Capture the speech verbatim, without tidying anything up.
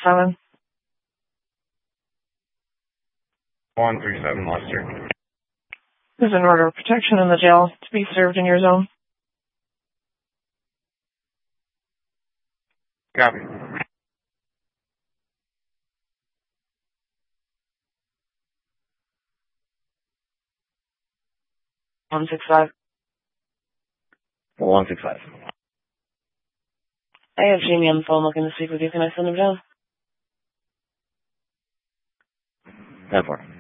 seven. one three seven Lester. There's an order of protection in the jail to be served in your zone. Copy. one six five. one six five. I have Jamie on the phone looking to speak with you. Can I send him down? ten four.